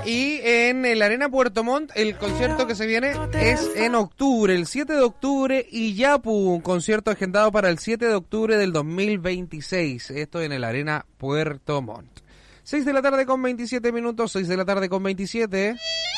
Y en el Arena Puerto Montt, el concierto que se viene es en octubre, el 7 de octubre, y Yapu, un concierto agendado para el 7 de octubre del 2026. Esto en el Arena Puerto Montt. 6 de la tarde con 27 minutos, 6 de la tarde con 27.